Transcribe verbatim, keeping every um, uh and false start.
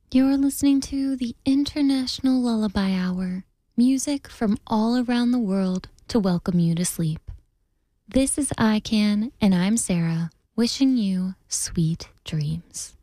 You're listening to the International Lullaby Hour, music from all around the world to welcome you to sleep. This is I Can, and I'm Sarah, wishing you sweet dreams.